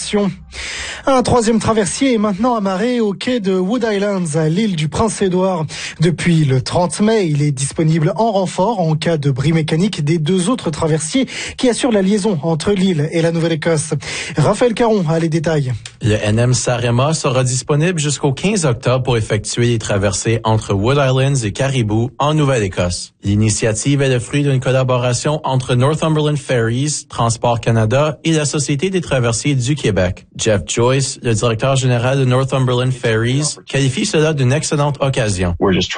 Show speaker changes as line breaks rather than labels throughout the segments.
circulation. Un troisième traversier est maintenant amarré au quai de Wood Islands à l'île du Prince-Édouard. Depuis le 30 mai, il est disponible en renfort en cas de bris mécanique des deux autres traversiers qui assurent la liaison entre l'île et la Nouvelle-Écosse. Raphaël Caron a les détails.
Le NM Sarema sera disponible jusqu'au 15 octobre pour effectuer les traversées entre Wood Islands et Caribou en Nouvelle-Écosse. L'initiative est le fruit d'une collaboration entre Northumberland Ferries, Transport Canada et la Société des traversiers du Québec. Jeff Joyce, le directeur général de Northumberland Ferries, qualifie cela d'une excellente occasion.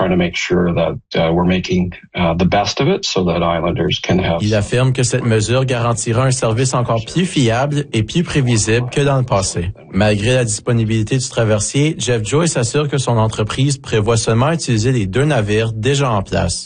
Il affirme que cette mesure garantira un service encore plus fiable et plus prévisible que dans le passé. Malgré la disponibilité du traversier, Jeff Joyce assure que son entreprise prévoit seulement utiliser les deux navires déjà en place.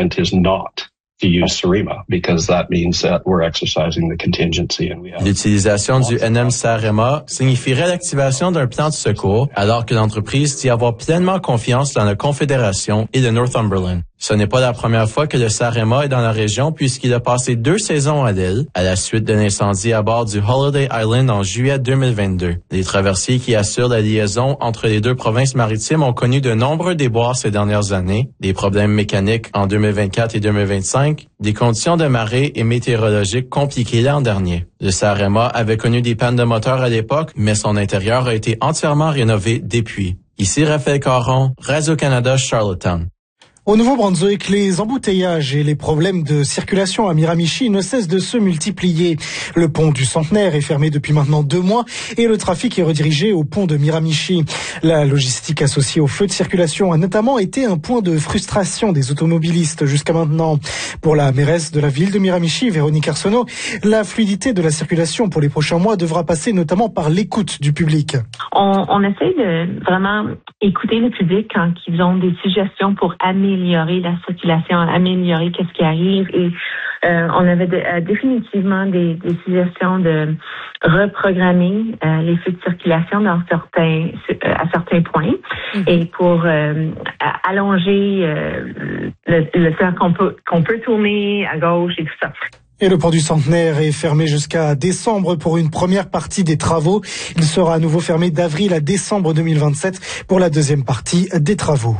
L'utilisation du NM Sarema signifierait l'activation d'un plan de secours, alors que l'entreprise dit avoir pleinement confiance dans la Confédération et de Northumberland. Ce n'est pas la première fois que le Sarema est dans la région puisqu'il a passé 2 saisons à l'île, à la suite d'un incendie à bord du Holiday Island en juillet 2022. Les traversiers qui assurent la liaison entre les deux provinces maritimes ont connu de nombreux déboires ces dernières années, des problèmes mécaniques en 2024 et 2025, des conditions de marée et météorologiques compliquées l'an dernier. Le Sarema avait connu des pannes de moteur à l'époque, mais son intérieur a été entièrement rénové depuis. Ici Raphaël Caron, Radio-Canada, Charlottetown.
Au Nouveau-Brunswick, les embouteillages et les problèmes de circulation à Miramichi ne cessent de se multiplier. Le pont du Centenaire est fermé depuis maintenant 2 mois et le trafic est redirigé au pont de Miramichi. La logistique associée aux feux de circulation a notamment été un point de frustration des automobilistes jusqu'à maintenant. Pour la mairesse de la ville de Miramichi, Véronique Arsenault, la fluidité de la circulation pour les prochains mois devra passer notamment par l'écoute du public.
On essaie de vraiment écouter le public quand ils ont des suggestions pour améliorer la circulation, améliorer qu'est-ce qui arrive. Et on avait définitivement des suggestions de reprogrammer les feux de circulation à certains points et pour allonger le temps qu'on peut tourner à gauche et tout ça.
Et le pont du Centenaire est fermé jusqu'à décembre pour une première partie des travaux. Il sera à nouveau fermé d'avril à décembre 2027 pour la deuxième partie des travaux.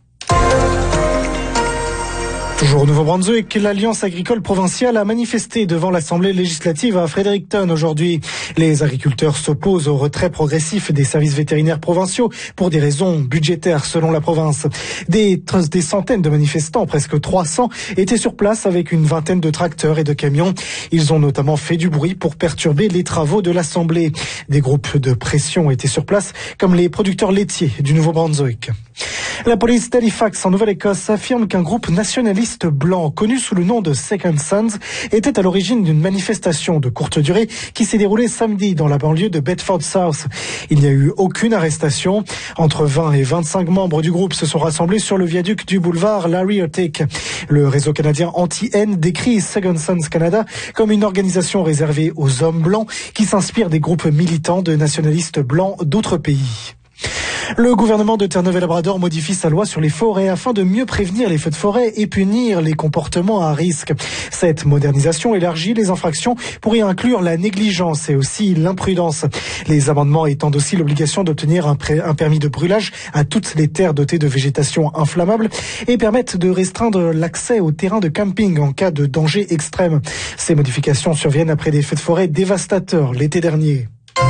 Toujours au Nouveau-Brunswick, l'Alliance agricole provinciale a manifesté devant l'Assemblée législative à Fredericton aujourd'hui. Les agriculteurs s'opposent au retrait progressif des services vétérinaires provinciaux pour des raisons budgétaires selon la province. Des centaines de manifestants, presque 300, étaient sur place avec une vingtaine de tracteurs et de camions. Ils ont notamment fait du bruit pour perturber les travaux de l'Assemblée. Des groupes de pression étaient sur place, comme les producteurs laitiers du Nouveau-Brunswick. La police d'Halifax en Nouvelle-Écosse affirme qu'un groupe nationaliste blanc connu sous le nom de Second Sons était à l'origine d'une manifestation de courte durée qui s'est déroulée samedi dans la banlieue de Bedford South. Il n'y a eu aucune arrestation. Entre 20 et 25 membres du groupe se sont rassemblés sur le viaduc du boulevard Larry Urtick. Le réseau canadien anti-haine décrit Second Sons Canada comme une organisation réservée aux hommes blancs qui s'inspire des groupes militants de nationalistes blancs d'autres pays. Le gouvernement de Terre-Neuve-et-Labrador modifie sa loi sur les forêts afin de mieux prévenir les feux de forêt et punir les comportements à risque. Cette modernisation élargit les infractions pour y inclure la négligence et aussi l'imprudence. Les amendements étendent aussi l'obligation d'obtenir un permis de brûlage à toutes les terres dotées de végétation inflammable et permettent de restreindre l'accès aux terrains de camping en cas de danger extrême. Ces modifications surviennent après des feux de forêt dévastateurs l'été dernier.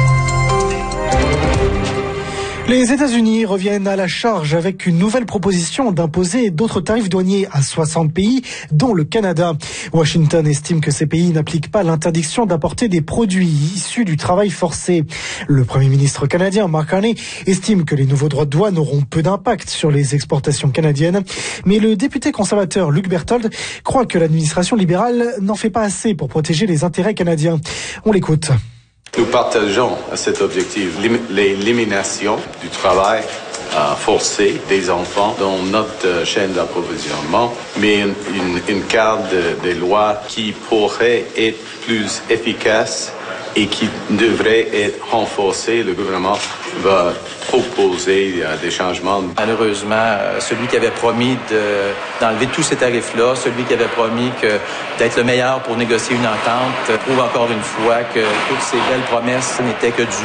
Les États-Unis reviennent à la charge avec une nouvelle proposition d'imposer d'autres tarifs douaniers à 60 pays, dont le Canada. Washington estime que ces pays n'appliquent pas l'interdiction d'importer des produits issus du travail forcé. Le Premier ministre canadien, Mark Carney, estime que les nouveaux droits de douane auront peu d'impact sur les exportations canadiennes. Mais le député conservateur Luc Berthold croit que l'administration libérale n'en fait pas assez pour protéger les intérêts canadiens. On l'écoute.
Nous partageons cet objectif, l'élimination du travail forcé des enfants dans notre chaîne d'approvisionnement, mais une carte des lois qui pourrait être plus efficace et qui devrait être renforcée. Le gouvernement va proposer des changements.
Malheureusement, celui qui avait promis d'enlever tous ces tarifs-là, celui qui avait promis d'être le meilleur pour négocier une entente, prouve encore une fois que toutes ces belles promesses n'étaient que du